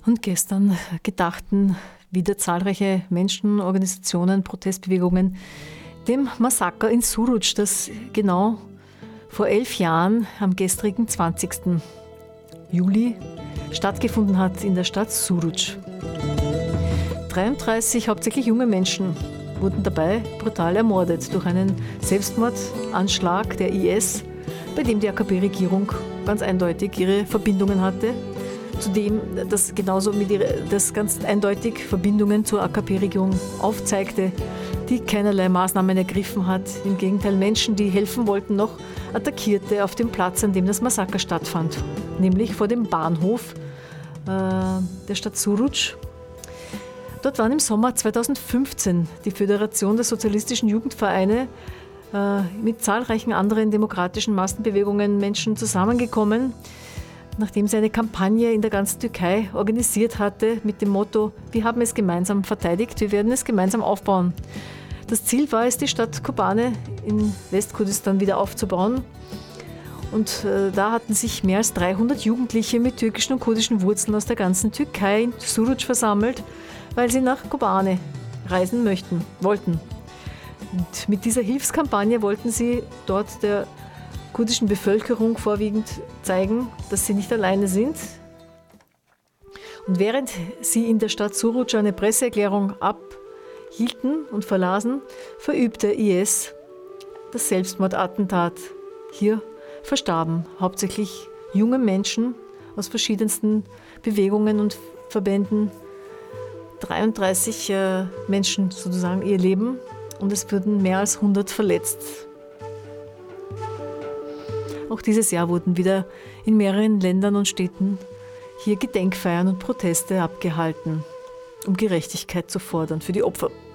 Und gestern gedachten wieder zahlreiche Menschen, Organisationen, Protestbewegungen dem Massaker in Suruç, das genau vor 11 Jahren am gestrigen 20. Juli stattgefunden hat in der Stadt Suruç. 33 hauptsächlich junge Menschen wurden dabei brutal ermordet durch einen Selbstmordanschlag der IS, bei dem die AKP-Regierung ganz eindeutig ihre Verbindungen hatte. Zudem das ganz eindeutig Verbindungen zur AKP-Regierung aufzeigte, die keinerlei Maßnahmen ergriffen hat. Im Gegenteil, Menschen, die helfen wollten, noch attackierte auf dem Platz, an dem das Massaker stattfand, nämlich vor dem Bahnhof der Stadt Suruç. Dort waren im Sommer 2015 die Föderation der sozialistischen Jugendvereine mit zahlreichen anderen demokratischen Massenbewegungen Menschen zusammengekommen, nachdem sie eine Kampagne in der ganzen Türkei organisiert hatte mit dem Motto: Wir haben es gemeinsam verteidigt, wir werden es gemeinsam aufbauen. Das Ziel war es, die Stadt Kobane in Westkurdistan wieder aufzubauen. Und da hatten sich mehr als 300 Jugendliche mit türkischen und kurdischen Wurzeln aus der ganzen Türkei in Suruç versammelt, weil sie nach Kobane reisen wollten. Und mit dieser Hilfskampagne wollten sie dort der kurdischen Bevölkerung vorwiegend zeigen, dass sie nicht alleine sind. Und während sie in der Stadt Suruç eine Presseerklärung abhielten und verlasen, verübte IS das Selbstmordattentat. Hier verstarben hauptsächlich junge Menschen aus verschiedensten Bewegungen und Verbänden. 33 Menschen sozusagen ihr Leben und es wurden mehr als 100 verletzt. Auch dieses Jahr wurden wieder in mehreren Ländern und Städten hier Gedenkfeiern und Proteste abgehalten, um Gerechtigkeit zu fordern für die Opfer.